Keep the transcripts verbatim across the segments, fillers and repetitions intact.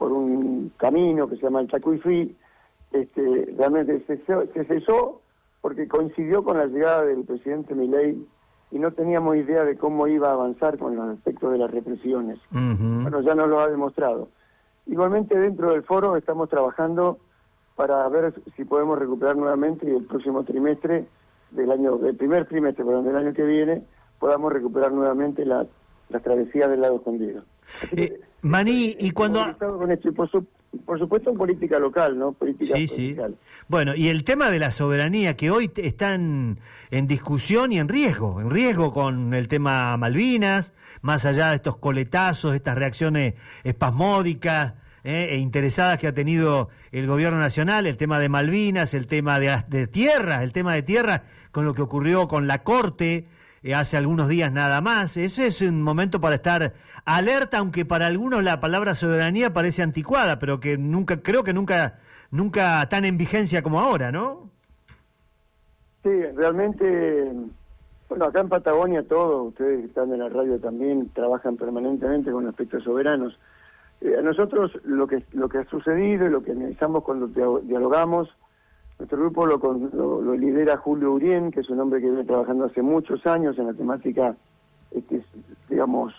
por un camino que se llama el Chacuifí, este, realmente se, se cesó porque coincidió con la llegada del presidente Milei y no teníamos idea de cómo iba a avanzar con los aspectos de las represiones. Uh-huh. Bueno, ya nos lo ha demostrado. Igualmente dentro del foro estamos trabajando para ver si podemos recuperar nuevamente y el próximo trimestre del año, el primer trimestre, perdón, del año que viene, podamos recuperar nuevamente la, las travesías del lago escondido. Eh, Maní, y cuando... Con esto, y por, su, por supuesto en política local, ¿no? Política sí, provincial. Sí. Bueno, y el tema de la soberanía, que hoy están en discusión y en riesgo, en riesgo con el tema Malvinas, más allá de estos coletazos, estas reacciones espasmódicas eh, e interesadas que ha tenido el gobierno nacional, el tema de Malvinas, el tema de, de tierra, el tema de tierra, con lo que ocurrió con la Corte, Eh, hace algunos días nada más. Ese es un momento para estar alerta, aunque para algunos la palabra soberanía parece anticuada, pero que nunca, creo que nunca, nunca tan en vigencia como ahora, ¿no? Sí, realmente, bueno, acá en Patagonia todos, ustedes que están en la radio también, trabajan permanentemente con aspectos soberanos. Eh, a nosotros lo que, lo que ha sucedido y lo que analizamos cuando dialogamos, nuestro grupo lo, lo, lo lidera Julio Urien, que es un hombre que viene trabajando hace muchos años en la temática, este, digamos,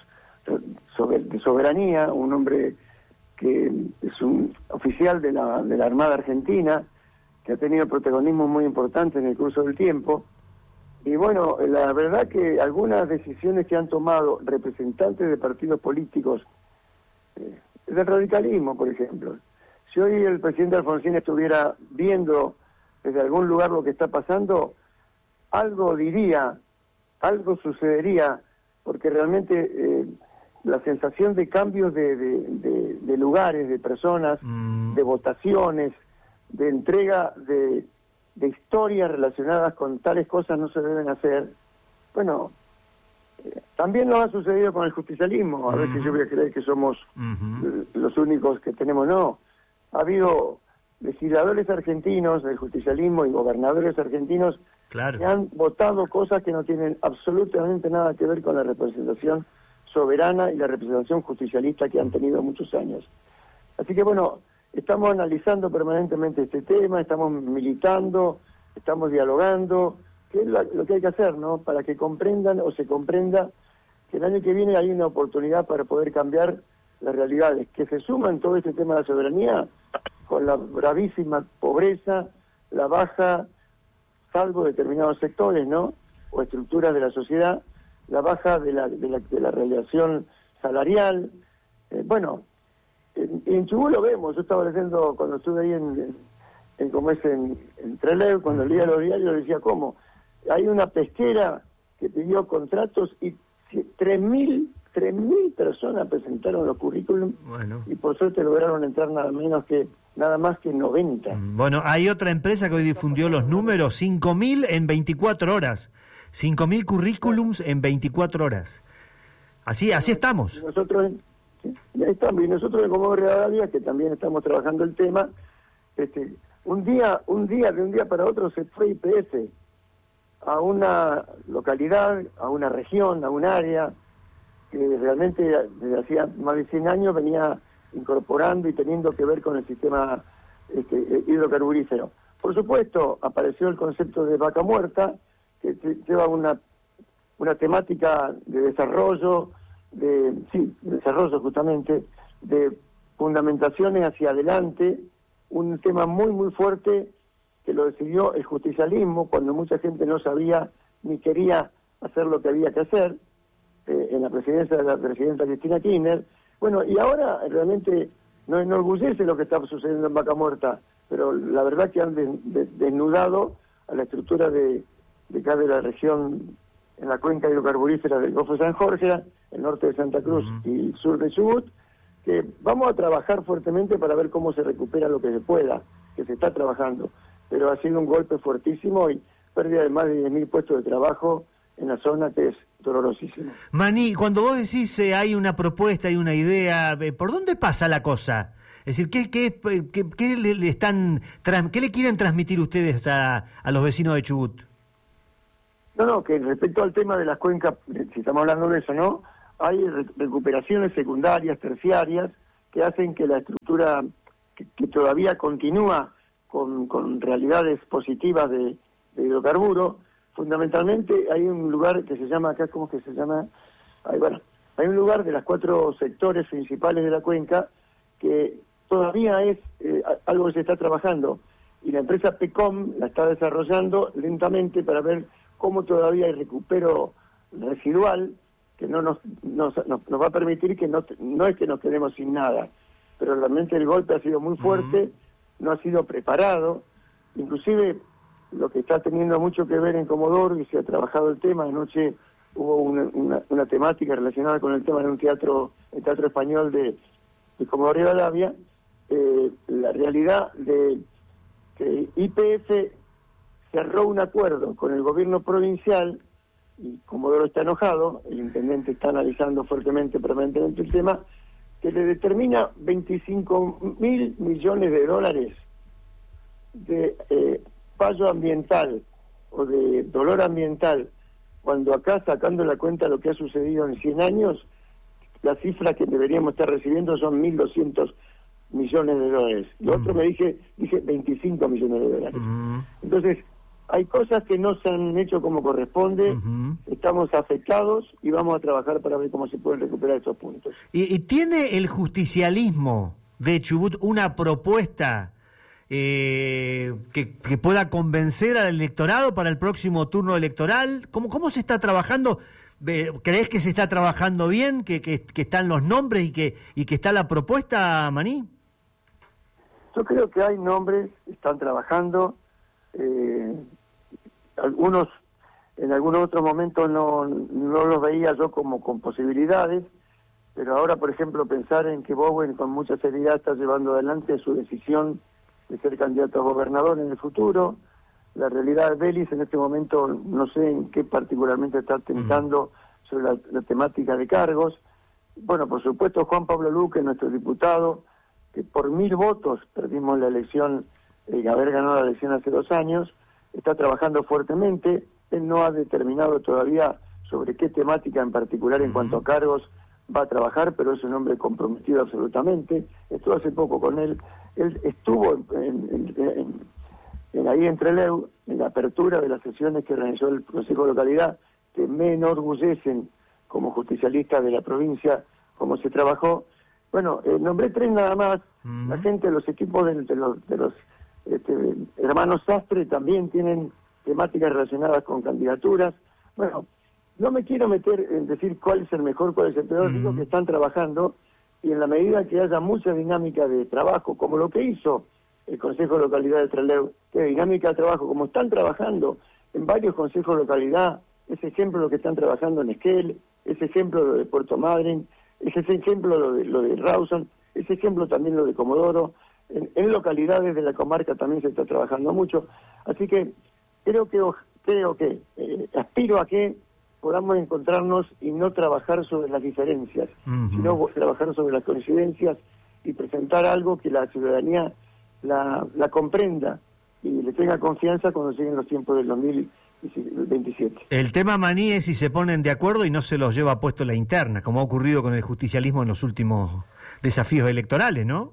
sobre, de soberanía, un hombre que es un oficial de la, de la Armada Argentina, que ha tenido protagonismo muy importante en el curso del tiempo. Y bueno, la verdad que algunas decisiones que han tomado representantes de partidos políticos, eh, del radicalismo, por ejemplo, si hoy el presidente Alfonsín estuviera viendo desde algún lugar lo que está pasando, algo diría, algo sucedería, porque realmente eh, la sensación de cambios de, de, de, de lugares, de personas, mm. de votaciones, de entrega de, de historias relacionadas con tales cosas no se deben hacer. Bueno, eh, también nos ha sucedido con el justicialismo, a mm. ver si yo voy a creer que somos mm-hmm. los únicos que tenemos, no. Ha habido legisladores argentinos del justicialismo y gobernadores argentinos claro. que han votado cosas que no tienen absolutamente nada que ver con la representación soberana y la representación justicialista que han tenido muchos años. Así que bueno, estamos analizando permanentemente este tema, estamos militando, estamos dialogando, que es lo, lo que hay que hacer, ¿no? Para que comprendan o se comprenda que el año que viene hay una oportunidad para poder cambiar las realidades, que se suman todo este tema de la soberanía con la gravísima pobreza, la baja, salvo determinados sectores, ¿no? O estructuras de la sociedad, la baja de la, de la, de la relación salarial. Eh, bueno, en, en Chubut lo vemos, yo estaba leyendo cuando estuve ahí en, en, en como es en, en Trelew, cuando leía los diarios, decía, ¿cómo? Hay una pesquera que pidió contratos y tres mil tres mil personas presentaron los currículums bueno. y por suerte lograron entrar nada menos que nada más que noventa. Bueno, hay otra empresa que hoy difundió los números, cinco mil en veinticuatro horas. cinco mil currículums en veinticuatro horas. Así así estamos. Y nosotros, ¿sí? y ahí estamos, y nosotros en Comodoro Rivadavia, que también estamos trabajando el tema, este, un día, un día, de un día para otro se fue I P F a una localidad, a una región, a un área, que realmente desde hacía más de cien años venía incorporando y teniendo que ver con el sistema este, hidrocarburífero. Por supuesto, apareció el concepto de vaca muerta, que lleva una, una temática de desarrollo, de sí, de desarrollo justamente, de fundamentaciones hacia adelante, un tema muy, muy fuerte que lo decidió el justicialismo cuando mucha gente no sabía ni quería hacer lo que había que hacer, eh, en la presidencia de la presidenta Cristina Kirchner. Bueno, y ahora realmente nos enorgullece lo que está sucediendo en Vaca Muerta, pero la verdad que han de, de, desnudado a la estructura de, de acá de la región, en la cuenca hidrocarburífera del Golfo de San Jorge, el norte de Santa Cruz uh-huh. y sur de Chubut, que vamos a trabajar fuertemente para ver cómo se recupera lo que se pueda, que se está trabajando, pero ha sido un golpe fuertísimo y pérdida de más de diez mil puestos de trabajo en la zona, que es dolorosísimo. Maní, cuando vos decís eh, hay una propuesta, hay una idea, eh, ¿por dónde pasa la cosa? Es decir, ¿qué, qué, qué, qué le, le están, qué le quieren transmitir ustedes a, a los vecinos de Chubut? No, no, que respecto al tema de las cuencas, si estamos hablando de eso, ¿no? Hay re recuperaciones secundarias, terciarias, que hacen que la estructura, que, que todavía continúa con, con realidades positivas de, de hidrocarburos, fundamentalmente hay un lugar que se llama acá, ¿cómo es que se llama? Ay, bueno, hay un lugar de los cuatro sectores principales de la cuenca que todavía es eh, algo que se está trabajando, y la empresa PECOM la está desarrollando lentamente para ver cómo todavía hay recupero residual que no nos, nos, nos, nos va a permitir que no, no es que nos quedemos sin nada, pero realmente el golpe ha sido muy fuerte, uh-huh. no ha sido preparado, inclusive lo que está teniendo mucho que ver en Comodoro, y se ha trabajado el tema, anoche hubo una, una, una temática relacionada con el tema de un teatro, el Teatro Español de, de Comodoro Rivadavia, eh, la realidad de que Y P F cerró un acuerdo con el gobierno provincial, y Comodoro está enojado, el intendente está analizando fuertemente, permanentemente el tema, que le determina veinticinco mil millones de dólares de eh, fallo ambiental o de dolor ambiental, cuando acá, sacando la cuenta de lo que ha sucedido en cien años, la cifra que deberíamos estar recibiendo son mil doscientos millones de dólares. Lo mm. otro me dije, dije veinticinco millones de dólares. Mm. Entonces, hay cosas que no se han hecho como corresponde, uh-huh. estamos afectados y vamos a trabajar para ver cómo se pueden recuperar esos puntos. ¿Y, y tiene el justicialismo de Chubut una propuesta eh, que, que pueda convencer al electorado para el próximo turno electoral? ¿Cómo, cómo se está trabajando? ¿Crees que se está trabajando bien, que, que, que están los nombres y que, y que está la propuesta, Maní? Yo creo que hay nombres, están trabajando. Eh, algunos en algún otro momento no, no los veía yo como con posibilidades, pero ahora, por ejemplo, pensar en que Bowen con mucha seriedad está llevando adelante su decisión de ser candidato a gobernador en el futuro. La realidad de Vélez en este momento no sé en qué particularmente está tentando sobre la, la temática de cargos. Bueno, por supuesto Juan Pablo Luque, nuestro diputado, que por mil votos perdimos la elección, eh, haber ganado la elección hace dos años, está trabajando fuertemente. Él no ha determinado todavía sobre qué temática en particular en uh-huh. cuanto a cargos va a trabajar, pero es un hombre comprometido absolutamente. Estuve hace poco con él. Él estuvo en, en, en, en ahí en Trelew, en la apertura de las sesiones que organizó el Consejo de Localidad, que me enorgullecen como justicialista de la provincia, cómo se trabajó. Bueno, eh, nombré tres nada más. Uh-huh. La gente, los equipos de, de los, de los este, hermanos Sastre también tienen temáticas relacionadas con candidaturas. Bueno, no me quiero meter en decir cuál es el mejor, cuál es el peor, uh-huh. digo que están trabajando, y en la medida que haya mucha dinámica de trabajo, como lo que hizo el Consejo de Localidad de Trelew, que dinámica de trabajo, como están trabajando en varios consejos de localidad, ese ejemplo lo que están trabajando en Esquel, ese ejemplo lo de Puerto Madryn, ese ejemplo lo de, lo de Rawson, ese ejemplo también lo de Comodoro, en, en localidades de la comarca también se está trabajando mucho, así que creo que creo que eh, aspiro a que podamos encontrarnos y no trabajar sobre las diferencias, uh-huh. sino trabajar sobre las coincidencias y presentar algo que la ciudadanía la, la comprenda y le tenga confianza cuando lleguen los tiempos del dos mil veintisiete. El tema, Maní, es si se ponen de acuerdo y no se los lleva puesto la interna, como ha ocurrido con el justicialismo en los últimos desafíos electorales, ¿no?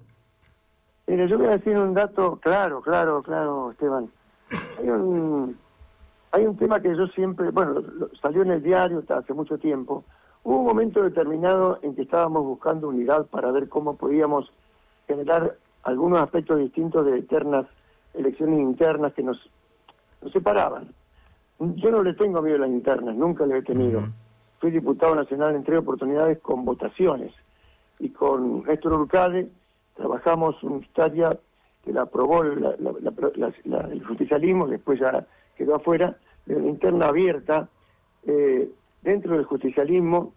Mire, yo voy a decir un dato claro, claro, claro, Esteban. Hay un, hay un tema que yo siempre, bueno, lo, lo, salió en el diario hace mucho tiempo. Hubo un momento determinado en que estábamos buscando unidad para ver cómo podíamos generar algunos aspectos distintos de eternas elecciones internas que nos, nos separaban. Yo no le tengo miedo a las internas, nunca le he tenido. Uh-huh. Fui diputado nacional en tres oportunidades con votaciones. Y con Néstor Urcade trabajamos un área que la aprobó la, la, la, la, la, el justicialismo, después ya quedó afuera, de una interna abierta eh, dentro del justicialismo.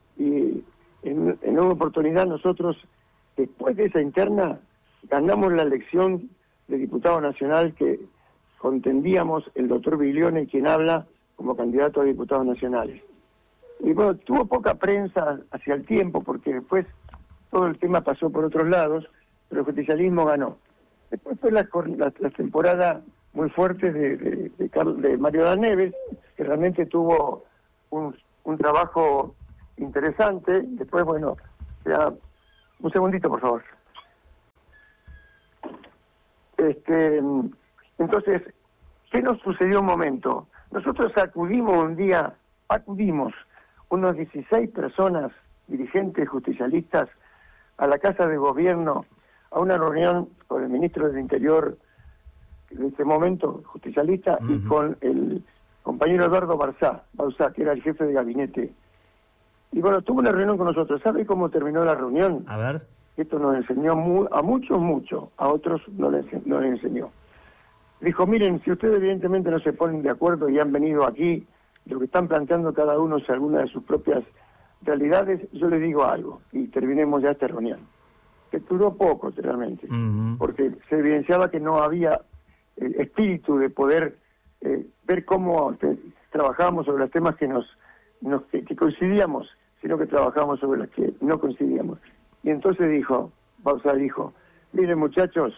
Y en, en una oportunidad nosotros, después de esa interna, ganamos la elección de diputado nacional que contendíamos el doctor Biglione, quien habla como candidato a diputados nacionales. Y bueno, tuvo poca prensa hacia el tiempo, porque después todo el tema pasó por otros lados, pero el justicialismo ganó. Después fue la, la, la temporada muy fuerte de, de, de, Carlos, de Mario Daneves, que realmente tuvo un, un trabajo interesante. Después, bueno, ya Un segundito, por favor. Este, entonces, ¿qué nos sucedió un momento? Nosotros acudimos un día, acudimos unos dieciséis personas, dirigentes justicialistas, a la Casa de Gobierno, a una reunión con el ministro del Interior de ese momento, justicialista, uh-huh. y con el compañero Eduardo Barzá, Barzá, que era el jefe de gabinete. Y bueno, tuvo una reunión con nosotros. ¿Sabe cómo terminó la reunión? A ver. Esto nos enseñó mu- a muchos, mucho, a otros no les, no les enseñó. Dijo, miren, si ustedes evidentemente no se ponen de acuerdo y han venido aquí, lo que están planteando cada uno es alguna de sus propias realidades, yo les digo algo, y terminemos ya esta reunión. Que duró poco, realmente, uh-huh. porque se evidenciaba que no había el espíritu de poder eh, ver cómo te, trabajábamos sobre los temas que nos, nos que, que coincidíamos, sino que trabajábamos sobre los que no coincidíamos. Y entonces dijo, Bauzá dijo, miren muchachos,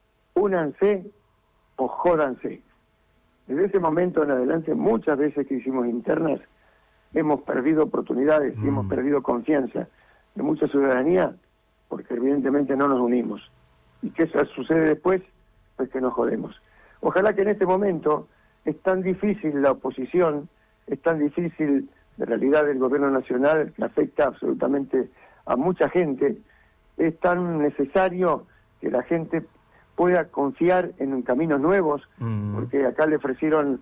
únanse o jódanse. Desde ese momento en adelante, muchas veces que hicimos internas, hemos perdido oportunidades mm. y hemos perdido confianza de mucha ciudadanía, porque evidentemente no nos unimos. ¿Y qué sucede después? Pues que nos jodemos. Ojalá que en este momento es tan difícil la oposición, es tan difícil la realidad del gobierno nacional, que afecta absolutamente a mucha gente, es tan necesario que la gente pueda confiar en caminos nuevos, mm. porque acá le ofrecieron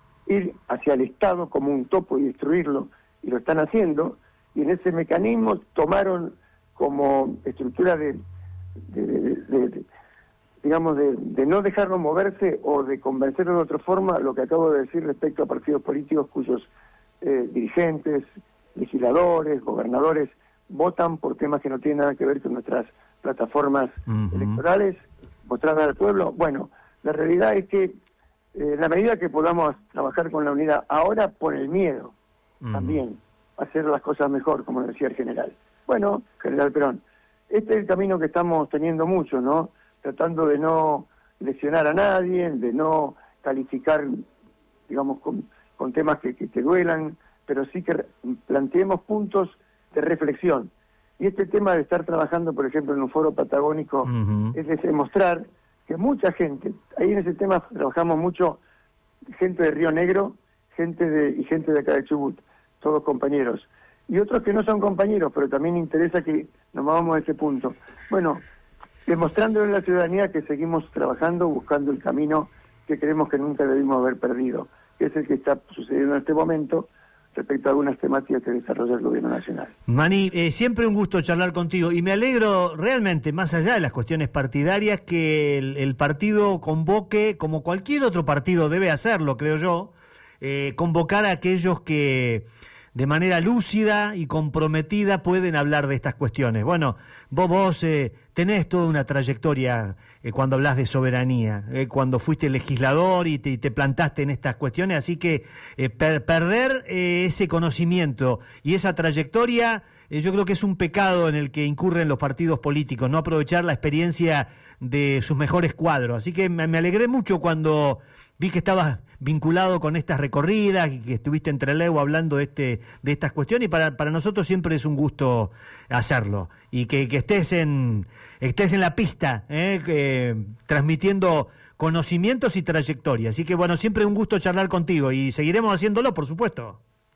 ir hacia el Estado como un topo y destruirlo, y lo están haciendo, y en ese mecanismo tomaron como estructura de, de, de, de, de digamos, de, de no dejarlo moverse o de convencerlo de otra forma, lo que acabo de decir respecto a partidos políticos cuyos eh, dirigentes, legisladores, gobernadores, votan por temas que no tienen nada que ver con nuestras plataformas uh-huh. electorales, mostradas al pueblo. Bueno, la realidad es que eh, en la medida que podamos trabajar con la unidad, ahora por el miedo, uh-huh. también, hacer las cosas mejor, como decía el general. Bueno, general Perón, este es el camino que estamos teniendo mucho, ¿no? Tratando de no lesionar a nadie, de no calificar, digamos, con, con temas que, que, que duelan, pero sí que planteemos puntos de reflexión. Y este tema de estar trabajando, por ejemplo, en un foro patagónico, uh-huh. es demostrar que mucha gente, ahí en ese tema trabajamos mucho, gente de Río Negro, gente de y gente de acá de Chubut, todos compañeros. Y otros que no son compañeros, pero también interesa que nos movamos a ese punto. Bueno, demostrándole a la ciudadanía que seguimos trabajando, buscando el camino que creemos que nunca debimos haber perdido, que es el que está sucediendo en este momento, respecto a algunas temáticas que desarrolla el gobierno nacional. Mani, eh, siempre un gusto charlar contigo y me alegro realmente, más allá de las cuestiones partidarias, que el, el partido convoque, como cualquier otro partido debe hacerlo, creo yo, eh, convocar a aquellos que de manera lúcida y comprometida pueden hablar de estas cuestiones. Bueno, vos, vos eh, tenés toda una trayectoria eh, cuando hablas de soberanía, eh, cuando fuiste legislador y te, y te plantaste en estas cuestiones, así que eh, per, perder eh, ese conocimiento y esa trayectoria, eh, yo creo que es un pecado en el que incurren los partidos políticos, no aprovechar la experiencia de sus mejores cuadros. Así que me, me alegré mucho cuando vi que estabas vinculado con estas recorridas y que estuviste en Trelew hablando de este de estas cuestiones, y para, para nosotros siempre es un gusto hacerlo y que, que estés en estés en la pista eh, que, transmitiendo conocimientos y trayectoria. Así que bueno, siempre un gusto charlar contigo y seguiremos haciéndolo, por supuesto.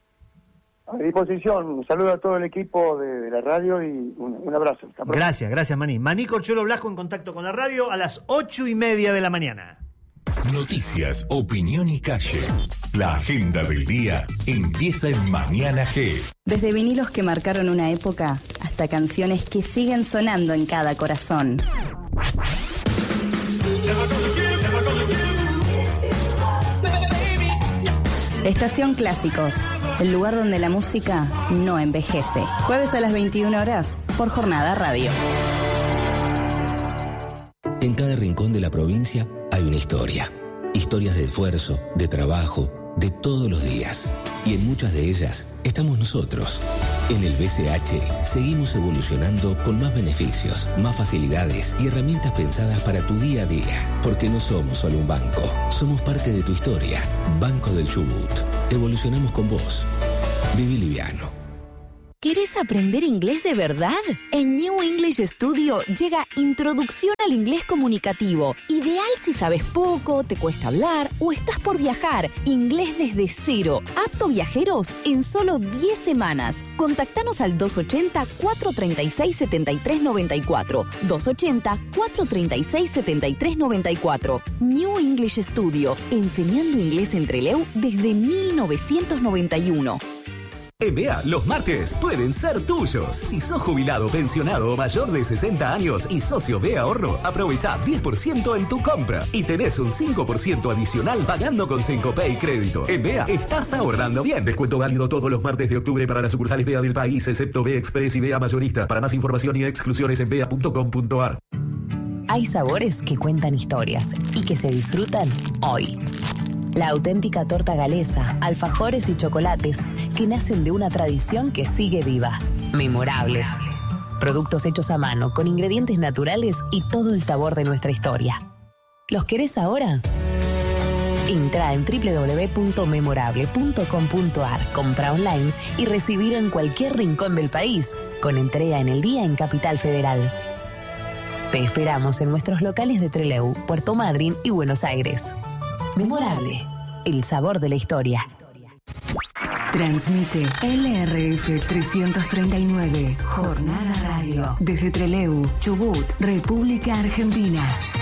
A disposición, un saludo a todo el equipo de, de la radio y un, un abrazo. Gracias, gracias Mani. Mani Corchuelo Blasco en contacto con la radio a las ocho y media de la mañana. Noticias, opinión y calle. La agenda del día empieza en Mañana G. Desde vinilos que marcaron una época hasta canciones que siguen sonando en cada corazón. Estación Clásicos, el lugar donde la música no envejece. Jueves a las veintiuna horas por Jornada Radio. En cada rincón de la provincia hay una historia. Historias de esfuerzo, de trabajo, de todos los días. Y en muchas de ellas estamos nosotros. En el B C H seguimos evolucionando con más beneficios, más facilidades y herramientas pensadas para tu día a día. Porque no somos solo un banco, somos parte de tu historia. Banco del Chubut. Evolucionamos con vos. Viví liviano. ¿Querés aprender inglés de verdad? En New English Studio llega Introducción al Inglés Comunicativo. Ideal si sabes poco, te cuesta hablar o estás por viajar. Inglés desde cero. Apto viajeros en solo diez semanas. Contactanos al dos ochenta, cuatro treinta y seis, setenta y tres noventa y cuatro. dos ochenta, cuatro treinta y seis, setenta y tres noventa y cuatro. New English Studio. Enseñando inglés en Trelew desde mil novecientos noventa y uno. En B E A, los martes pueden ser tuyos. Si sos jubilado, pensionado o mayor de sesenta años y socio de Ahorro, aprovecha diez por ciento en tu compra y tenés un cinco por ciento adicional pagando con Cencopay Crédito. En B E A estás ahorrando bien. Descuento válido todos los martes de octubre para las sucursales B E A del país, excepto B E A Express y B E A Mayorista. Para más información y exclusiones en bea punto com punto ar. Hay sabores que cuentan historias y que se disfrutan hoy. La auténtica torta galesa, alfajores y chocolates que nacen de una tradición que sigue viva. Memorable. Productos hechos a mano, con ingredientes naturales y todo el sabor de nuestra historia. ¿Los querés ahora? Entra en doble u doble u doble u punto memorable punto com punto ar, compra online y recibir en cualquier rincón del país, con entrega en el día en Capital Federal. Te esperamos en nuestros locales de Trelew, Puerto Madryn y Buenos Aires. Memorable, el sabor de la historia. Transmite L R F trescientos treinta y nueve, Jornada Radio, desde Trelew, Chubut, República Argentina.